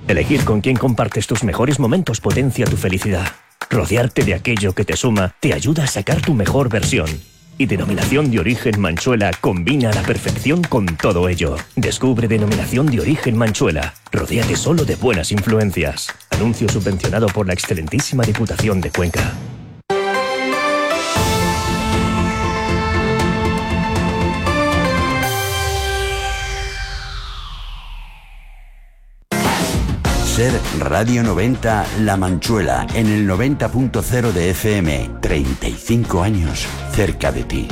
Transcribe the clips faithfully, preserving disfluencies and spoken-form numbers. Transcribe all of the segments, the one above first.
Elegir con quién compartes tus mejores momentos potencia tu felicidad. Rodearte de aquello que te suma te ayuda a sacar tu mejor versión. Y Denominación de Origen Manchuela combina a la perfección con todo ello. Descubre Denominación de Origen Manchuela. Rodéate solo de buenas influencias. Anuncio subvencionado por la excelentísima Diputación de Cuenca. Ser Radio noventa La Manchuela en el noventa punto cero de F M. treinta y cinco años cerca de ti.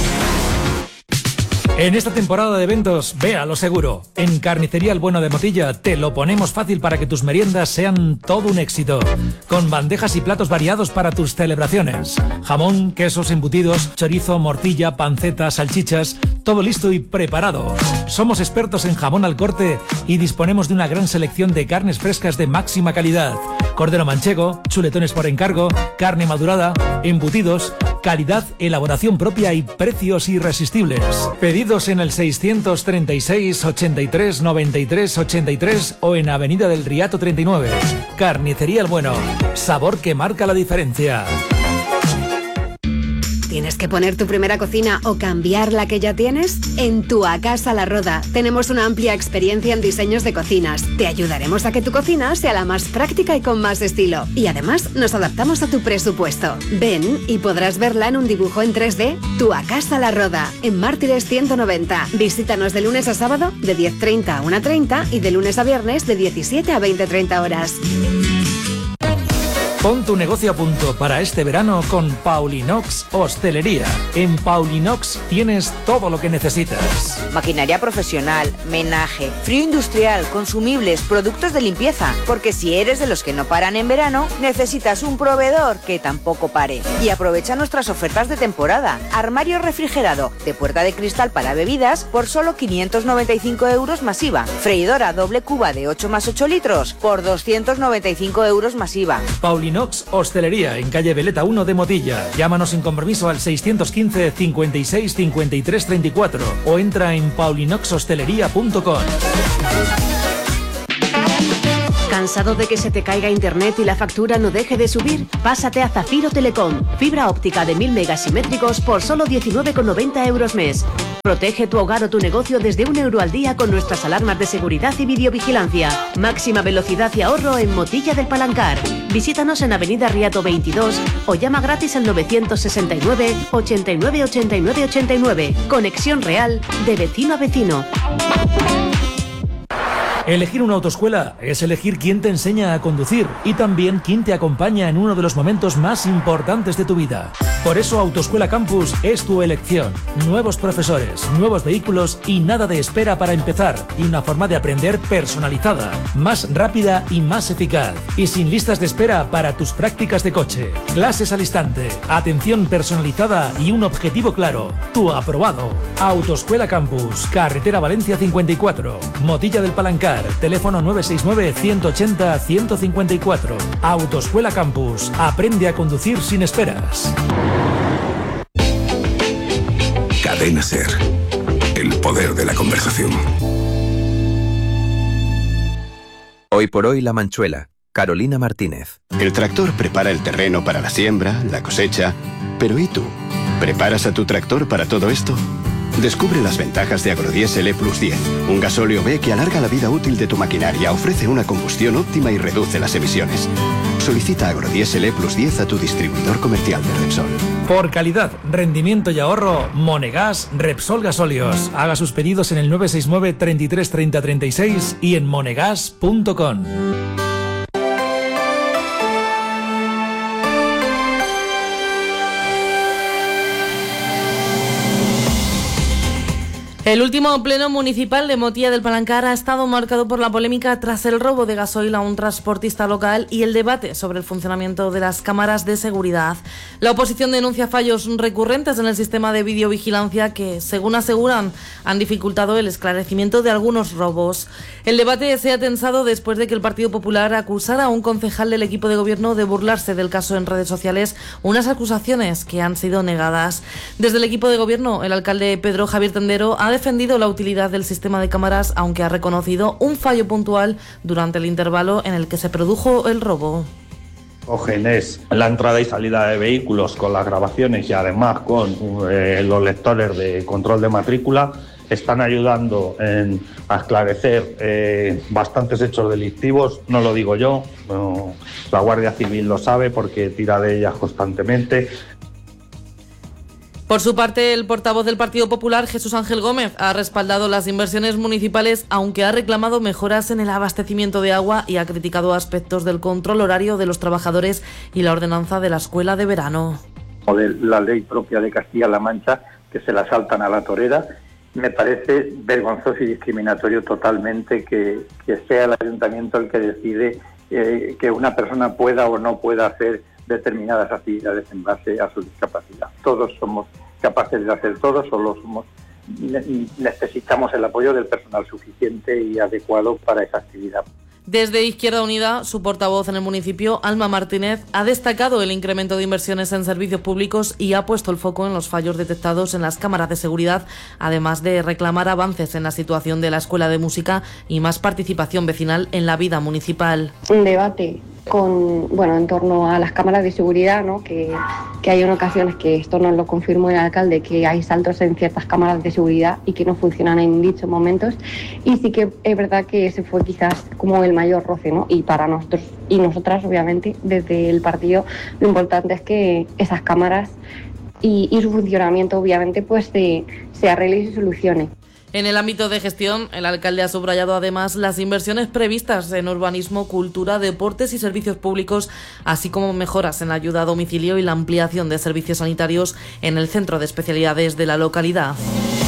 En esta temporada de eventos, ve a lo seguro. En Carnicería El Bueno de Motilla te lo ponemos fácil para que tus meriendas sean todo un éxito. Con bandejas y platos variados para tus celebraciones. Jamón, quesos embutidos, chorizo, morcilla, panceta, salchichas, todo listo y preparado. Somos expertos en jamón al corte y disponemos de una gran selección de carnes frescas de máxima calidad. Cordero manchego, chuletones por encargo, carne madurada, embutidos, calidad, elaboración propia y precios irresistibles. Pedidos en el seiscientos treinta y seis, ochenta y tres, noventa y tres, ochenta y tres o en Avenida del Riato treinta y nueve. Carnicería El Bueno. Sabor que marca la diferencia. ¿Tienes que poner tu primera cocina o cambiar la que ya tienes? En Tu A Casa La Roda tenemos una amplia experiencia en diseños de cocinas. Te ayudaremos a que tu cocina sea la más práctica y con más estilo. Y además nos adaptamos a tu presupuesto. Ven y podrás verla en un dibujo en tres D. Tu A Casa La Roda, en Mártires ciento noventa. Visítanos de lunes a sábado de diez treinta a una treinta y de lunes a viernes de diecisiete a veinte treinta horas. Pon tu negocio a punto para este verano con Paulinox Hostelería. En Paulinox tienes todo lo que necesitas. Maquinaria profesional, menaje, frío industrial, consumibles, productos de limpieza. Porque si eres de los que no paran en verano, necesitas un proveedor que tampoco pare. Y aprovecha nuestras ofertas de temporada. Armario refrigerado de puerta de cristal para bebidas por solo quinientos noventa y cinco euros masiva. Freidora doble cuba de ocho más ocho litros por doscientos noventa y cinco euros masiva. Paulinox Hostelería, en calle Veleta uno de Motilla. Llámanos sin compromiso al seiscientos quince, cincuenta y seis, cincuenta y tres, treinta y cuatro o entra en paulinox hostelería punto com. ¿Cansado de que se te caiga internet y la factura no deje de subir? Pásate a Zafiro Telecom. Fibra óptica de mil megas simétricos por solo diecinueve con noventa euros mes. Protege tu hogar o tu negocio desde un euro al día con nuestras alarmas de seguridad y videovigilancia. Máxima velocidad y ahorro en Motilla del Palancar. Visítanos en Avenida Riato veintidós o llama gratis al novecientos sesenta y nueve, ochenta y nueve, ochenta y nueve, ochenta y nueve. Conexión real de vecino a vecino. Elegir una autoescuela es elegir quién te enseña a conducir y también quién te acompaña en uno de los momentos más importantes de tu vida. Por eso Autoescuela Campus es tu elección. Nuevos profesores, nuevos vehículos y nada de espera para empezar. Y una forma de aprender personalizada, más rápida y más eficaz. Y sin listas de espera para tus prácticas de coche. Clases al instante, atención personalizada y un objetivo claro. Tu aprobado. Autoescuela Campus, Carretera Valencia cincuenta y cuatro, Motilla del Palancar. Teléfono nueve seis nueve, ciento ochenta, ciento cincuenta y cuatro. Autoescuela Campus. Aprende a conducir sin esperas. Cadena Ser. El poder de la conversación. Hoy por hoy La Manchuela. Carolina Martínez. El tractor prepara el terreno para la siembra, la cosecha. Pero ¿y tú? ¿Preparas a tu tractor para todo esto? Descubre las ventajas de Agrodiesel E plus diez, un gasóleo B que alarga la vida útil de tu maquinaria, ofrece una combustión óptima y reduce las emisiones. Solicita Agrodiesel E plus diez a tu distribuidor comercial de Repsol. Por calidad, rendimiento y ahorro, Monegas Repsol Gasóleos. Haga sus pedidos en el nueve seis nueve, treinta y tres, treinta, treinta y seis y en monegas punto com. El último pleno municipal de Motilla del Palancar ha estado marcado por la polémica tras el robo de gasoil a un transportista local y el debate sobre el funcionamiento de las cámaras de seguridad. La oposición denuncia fallos recurrentes en el sistema de videovigilancia que, según aseguran, han dificultado el esclarecimiento de algunos robos. El debate se ha tensado después de que el Partido Popular acusara a un concejal del equipo de gobierno de burlarse del caso en redes sociales, unas acusaciones que han sido negadas. Desde el equipo de gobierno, el alcalde Pedro Javier Tendero ha defendido la utilidad del sistema de cámaras, aunque ha reconocido un fallo puntual durante el intervalo en el que se produjo el robo. Cogen es la entrada y salida de vehículos con las grabaciones y además con eh, los lectores de control de matrícula. Están ayudando en, a esclarecer eh, bastantes hechos delictivos, no lo digo yo, no, la Guardia Civil lo sabe porque tira de ellas constantemente. Por su parte, el portavoz del Partido Popular, Jesús Ángel Gómez, ha respaldado las inversiones municipales, aunque ha reclamado mejoras en el abastecimiento de agua y ha criticado aspectos del control horario de los trabajadores y la ordenanza de la escuela de verano. O de la ley propia de Castilla-La Mancha, que se la saltan a la torera. Me parece vergonzoso y discriminatorio totalmente que, que sea el ayuntamiento el que decide eh, que una persona pueda o no pueda hacer determinadas actividades en base a su discapacidad. Todos somos capaces de hacer todo, solo somos necesitamos el apoyo del personal suficiente y adecuado para esa actividad. Desde Izquierda Unida, su portavoz en el municipio, Alma Martínez, ha destacado el incremento de inversiones en servicios públicos y ha puesto el foco en los fallos detectados en las cámaras de seguridad, además de reclamar avances en la situación de la Escuela de Música y más participación vecinal en la vida municipal. Un debate con, bueno, en torno a las cámaras de seguridad, ¿no? que, que hay en ocasiones que esto nos lo confirmó el alcalde, que hay saltos en ciertas cámaras de seguridad y que no funcionan en dichos momentos, y sí que es verdad que ese fue quizás como el mayor roce, ¿no? Y para nosotros y nosotras, obviamente, desde el partido, lo importante es que esas cámaras y, y su funcionamiento, obviamente, pues se, se arregle y se solucione. En el ámbito de gestión, el alcalde ha subrayado además las inversiones previstas en urbanismo, cultura, deportes y servicios públicos, así como mejoras en la ayuda a domicilio y la ampliación de servicios sanitarios en el centro de especialidades de la localidad.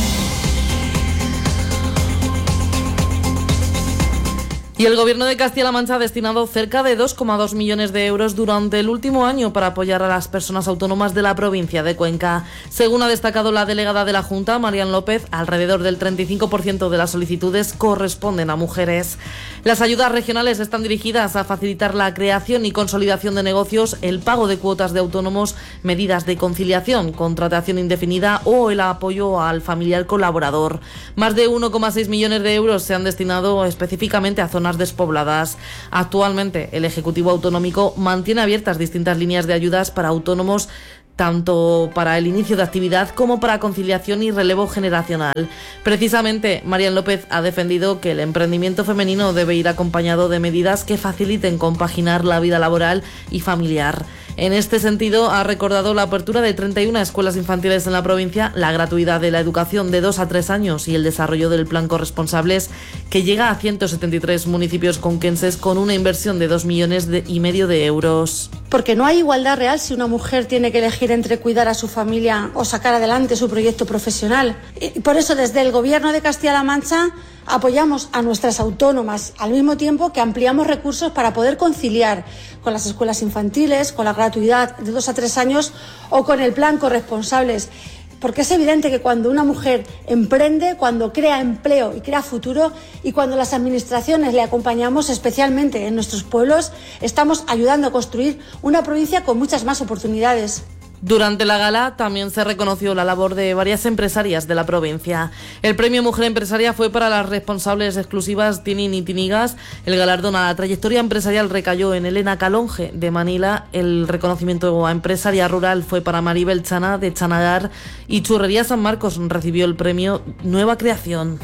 Y el Gobierno de Castilla-La Mancha ha destinado cerca de dos coma dos millones de euros durante el último año para apoyar a las personas autónomas de la provincia de Cuenca. Según ha destacado la delegada de la Junta, Marian López, alrededor del treinta y cinco por ciento de las solicitudes corresponden a mujeres. Las ayudas regionales están dirigidas a facilitar la creación y consolidación de negocios, el pago de cuotas de autónomos, medidas de conciliación, contratación indefinida o el apoyo al familiar colaborador. Más de uno coma seis millones de euros se han destinado específicamente a zonas despobladas. Actualmente, el Ejecutivo Autonómico mantiene abiertas distintas líneas de ayudas para autónomos, tanto para el inicio de actividad como para conciliación y relevo generacional. Precisamente, Marian López ha defendido que el emprendimiento femenino debe ir acompañado de medidas que faciliten compaginar la vida laboral y familiar. En este sentido, ha recordado la apertura de treinta y una escuelas infantiles en la provincia, la gratuidad de la educación de dos a tres años y el desarrollo del plan Corresponsables, que llega a ciento setenta y tres municipios conquenses con una inversión de dos millones y medio de euros. Porque no hay igualdad real si una mujer tiene que elegir entre cuidar a su familia o sacar adelante su proyecto profesional. Y por eso, desde el Gobierno de Castilla-La Mancha, apoyamos a nuestras autónomas al mismo tiempo que ampliamos recursos para poder conciliar con las escuelas infantiles, con la gratuidad de dos a tres años o con el plan Corresponsables. Porque es evidente que cuando una mujer emprende, cuando crea empleo y crea futuro, y cuando las administraciones le acompañamos, especialmente en nuestros pueblos, estamos ayudando a construir una provincia con muchas más oportunidades. Durante la gala también se reconoció la labor de varias empresarias de la provincia. El premio Mujer Empresaria fue para las responsables exclusivas Tinin y Tinigas. El galardón a la trayectoria empresarial recayó en Elena Calonge de Manila. El reconocimiento a empresaria rural fue para Maribel Chana de Chanagar. Y Churrería San Marcos recibió el premio Nueva Creación.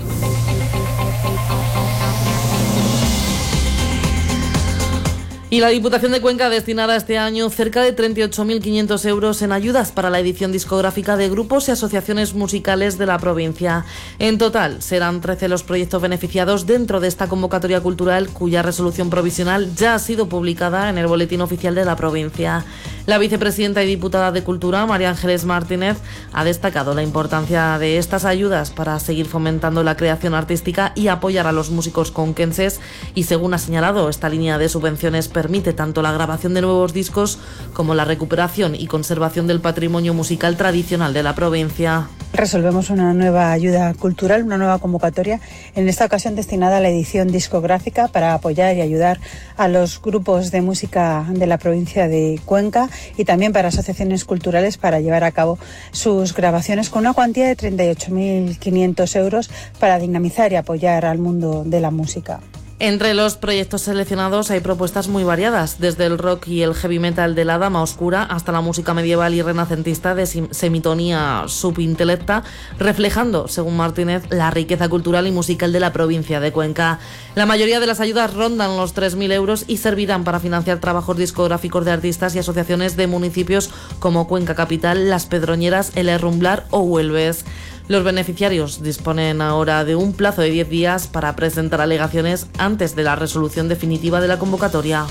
Y la Diputación de Cuenca destinará este año cerca de treinta y ocho mil quinientos euros en ayudas para la edición discográfica de grupos y asociaciones musicales de la provincia. En total, serán trece los proyectos beneficiados dentro de esta convocatoria cultural, cuya resolución provisional ya ha sido publicada en el Boletín Oficial de la provincia. La vicepresidenta y diputada de Cultura, María Ángeles Martínez, ha destacado la importancia de estas ayudas para seguir fomentando la creación artística y apoyar a los músicos conquenses, y según ha señalado, esta línea de subvenciones permite permite tanto la grabación de nuevos discos como la recuperación y conservación del patrimonio musical tradicional de la provincia. Resolvemos una nueva ayuda cultural, una nueva convocatoria, en esta ocasión destinada a la edición discográfica para apoyar y ayudar a los grupos de música de la provincia de Cuenca y también para asociaciones culturales para llevar a cabo sus grabaciones con una cuantía de treinta y ocho mil quinientos euros para dinamizar y apoyar al mundo de la música. Entre los proyectos seleccionados hay propuestas muy variadas, desde el rock y el heavy metal de la Dama Oscura hasta la música medieval y renacentista de semitonía subintelecta, reflejando, según Martínez, la riqueza cultural y musical de la provincia de Cuenca. La mayoría de las ayudas rondan los tres mil euros y servirán para financiar trabajos discográficos de artistas y asociaciones de municipios como Cuenca Capital, Las Pedroñeras, El Herrumblar o Huelves. Los beneficiarios disponen ahora de un plazo de diez días para presentar alegaciones antes de la resolución definitiva de la convocatoria.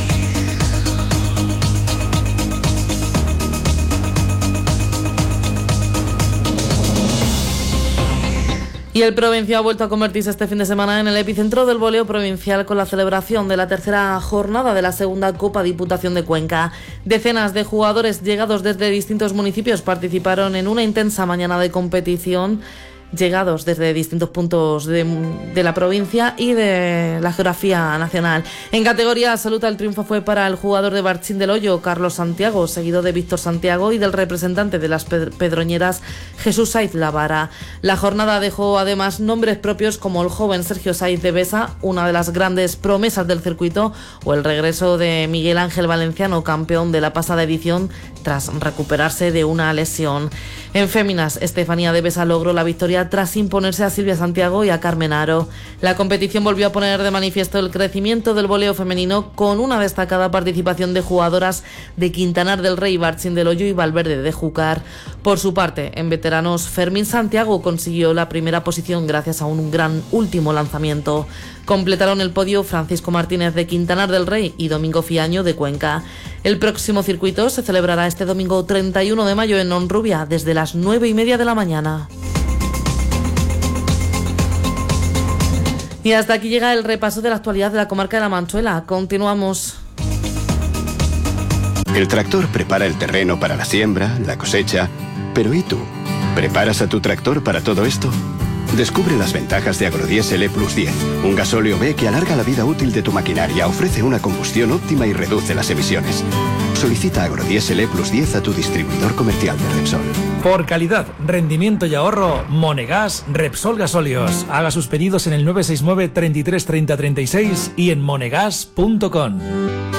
Y el Provencio ha vuelto a convertirse este fin de semana en el epicentro del boleo provincial con la celebración de la tercera jornada de la segunda Copa Diputación de Cuenca. Decenas de jugadores llegados desde distintos municipios participaron en una intensa mañana de competición, llegados desde distintos puntos de, de la provincia y de la geografía nacional. En categoría absoluta el triunfo fue para el jugador de Barchín del Hoyo, Carlos Santiago, seguido de Víctor Santiago y del representante de las Pedroñeras, Jesús Saiz Lavara. La jornada dejó además nombres propios como el joven Sergio Saiz de Besa, una de las grandes promesas del circuito, o el regreso de Miguel Ángel Valenciano, campeón de la pasada edición tras recuperarse de una lesión. En féminas, Estefanía de Besa logró la victoria tras imponerse a Silvia Santiago y a Carmen Aro. La competición volvió a poner de manifiesto el crecimiento del voleo femenino con una destacada participación de jugadoras de Quintanar del Rey, Barchín del Hoyo y Valverde de Júcar. Por su parte, en veteranos, Fermín Santiago consiguió la primera posición gracias a un gran último lanzamiento. Completaron el podio Francisco Martínez de Quintanar del Rey y Domingo Fiaño de Cuenca. El próximo circuito se celebrará este domingo treinta y uno de mayo en Honrubia desde las nueve y media de la mañana. Y hasta aquí llega el repaso de la actualidad de la comarca de La Manchuela. Continuamos. El tractor prepara el terreno para la siembra, la cosecha. Pero ¿y tú? ¿Preparas a tu tractor para todo esto? Descubre las ventajas de Agrodiesel E Plus diez, un gasóleo B que alarga la vida útil de tu maquinaria, ofrece una combustión óptima y reduce las emisiones. Solicita Agrodiesel E Plus diez a tu distribuidor comercial de Repsol. Por calidad, rendimiento y ahorro, Monegas Repsol Gasóleos. Haga sus pedidos en el nueve seis nueve, treinta y tres, treinta, treinta y seis y en monegas punto com.